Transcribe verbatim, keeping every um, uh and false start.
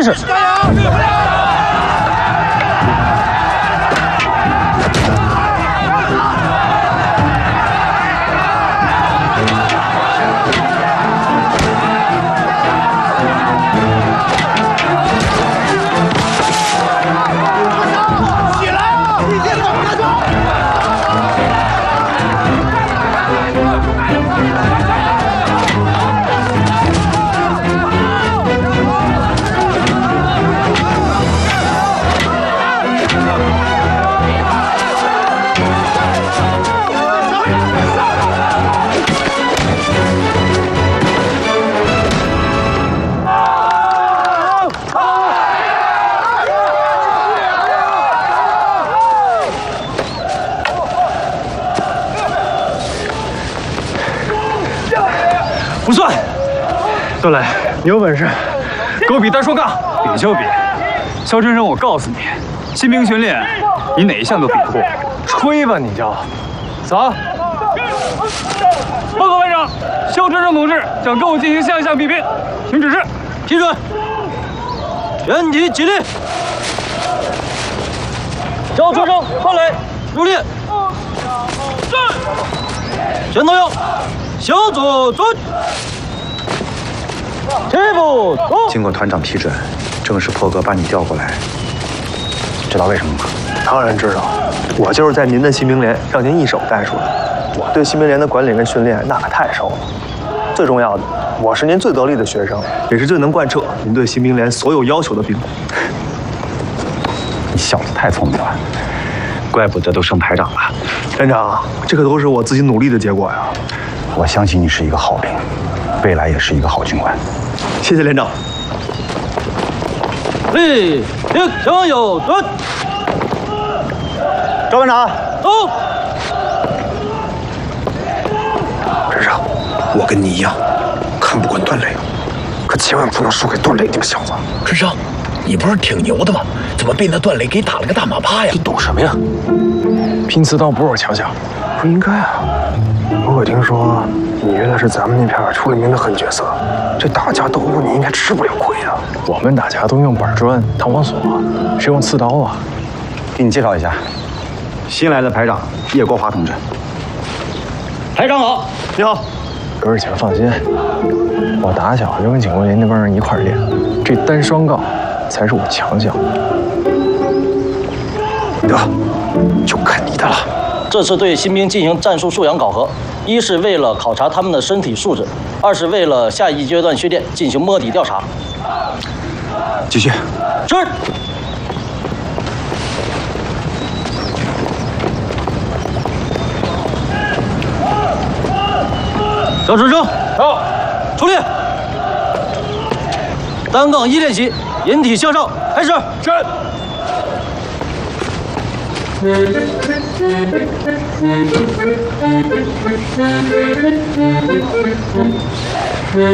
始！ 加油！ 不算。段磊，你有本事，跟我比单双杠。比就比。肖真生，我告诉你，新兵训练，你哪一项都比不过。吹吧你就。走。报告班长，肖真生同志想跟我进行下一项比拼，请指示。批准。全体起立。肖真生、段磊入列。全都要。 向左转，起步走。 经过团长批准，正是破格把你调过来，知道为什么吗？ 当然知道，我就是在您的新兵连让您一手带出来。我对新兵连的管理跟训练那可太熟了。最重要的，我是您最得力的学生，也是最能贯彻您对新兵连所有要求的兵。 你小子太聪明了，怪不得都升排长了。 连长，这可都是我自己努力的结果呀。 我相信你是一个好兵，未来也是一个好军官。 谢谢连长。 立定，向右转。 赵班长， 走。 连长，我跟你一样，看不惯段磊，可千万不能输给段磊那个小子。 春生，你不是挺牛的吗？怎么被那段磊给打了个大马趴呀？ 你懂什么呀？ 拼刺刀不是我强项， 不应该啊。 我可听说你原来是咱们那片出了名的狠角色，这打架斗殴你应该吃不了亏啊。 我们打架都用板砖、弹簧锁，谁用刺刀啊？ 给你介绍一下，新来的排长叶国华同志。 排长好， 你好。 哥儿几个放心，我打小就跟警卫连那帮人一块儿练，这单双杠才是我强项。 得，就看你的了。 这次对新兵进行战术素养考核，一是为了考察他们的身体素质，二是为了下一阶段训练进行摸底调查。 继续。 是。肖春生，好，出列。单杠一练习，引体向上，开始。是。 嗯。